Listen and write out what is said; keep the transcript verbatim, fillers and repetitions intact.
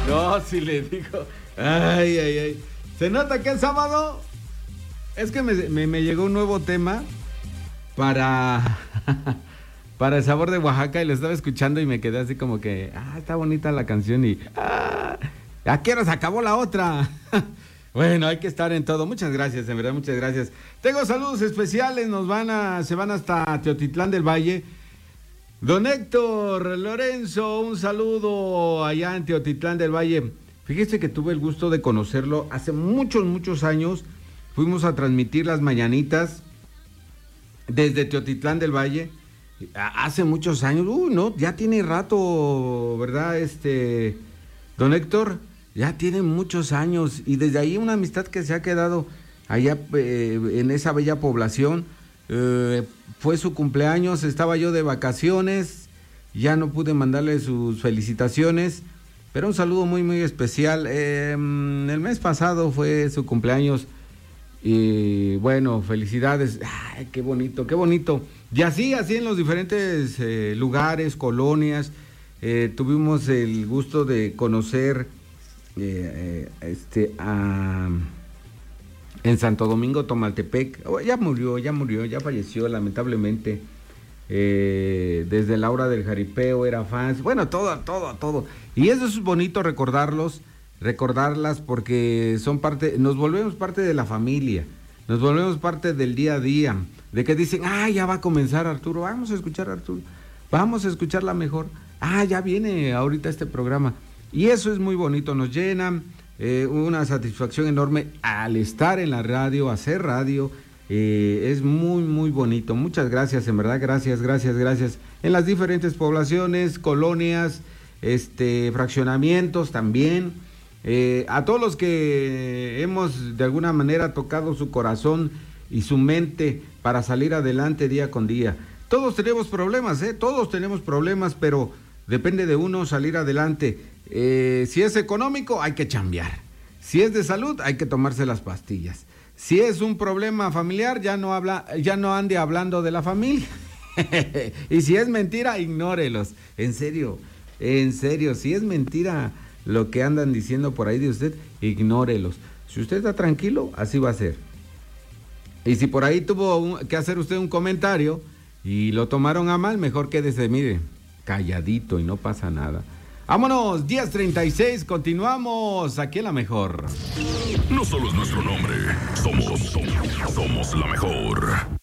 No, si le digo. Ay, ay, ay. ¿Se nota que es sábado? Es que me, me, me llegó un nuevo tema para, para el sabor de Oaxaca y lo estaba escuchando y me quedé así como que, ah, está bonita la canción y, ah, ¿a qué hora se acabó la otra? Bueno, hay que estar en todo. Muchas gracias, en verdad, muchas gracias. Tengo saludos especiales, nos van a, se van hasta Teotitlán del Valle. Don Héctor Lorenzo, un saludo allá en Teotitlán del Valle. Fíjese que tuve el gusto de conocerlo hace muchos, muchos años. Fuimos a transmitir las mañanitas desde Teotitlán del Valle. Hace muchos años, uy, no, ya tiene rato, ¿verdad? Este, don Héctor, ya tiene muchos años. Y desde ahí una amistad que se ha quedado allá eh, en esa bella población. Eh, fue su cumpleaños, estaba yo de vacaciones, ya no pude mandarle sus felicitaciones, pero un saludo muy muy especial. Eh, el mes pasado fue su cumpleaños y bueno, felicidades. Ay, qué bonito, qué bonito. Y así, así en los diferentes eh, lugares, colonias, eh, tuvimos el gusto de conocer eh, eh, este a... en Santo Domingo, Tomaltepec. Oh, ya murió, ya murió, ya falleció, lamentablemente. Eh, desde la hora del jaripeo era fans. Bueno, todo, todo, todo. Y eso es bonito recordarlos, recordarlas porque son parte, nos volvemos parte de la familia, nos volvemos parte del día a día. De que dicen, ah, ya va a comenzar Arturo, vamos a escuchar a Arturo, vamos a escucharla mejor. Ah, ya viene ahorita este programa. Y eso es muy bonito, nos llenan. Eh, una satisfacción enorme al estar en la radio, hacer radio, eh, es muy muy bonito. Muchas gracias, en verdad, gracias, gracias, gracias. En las diferentes poblaciones, colonias, este, fraccionamientos también, eh, a todos los que hemos de alguna manera tocado su corazón y su mente para salir adelante día con día. Todos tenemos problemas, ¿eh? Todos tenemos problemas, pero depende de uno salir adelante. Eh, si es económico, hay que chambear. Si es de salud, hay que tomarse las pastillas. Si es un problema familiar, ya no habla, ya no ande hablando de la familia. Y si es mentira, ignórelos. En serio, en serio, si es mentira lo que andan diciendo por ahí de usted, ignórelos. Si usted está tranquilo, así va a ser. Y si por ahí tuvo un, que hacer usted un comentario y lo tomaron a mal, mejor quédese, mire, calladito y no pasa nada. Vámonos, diez treinta y seis, continuamos aquí en La Mejor. No solo es nuestro nombre, somos, somos, somos La Mejor.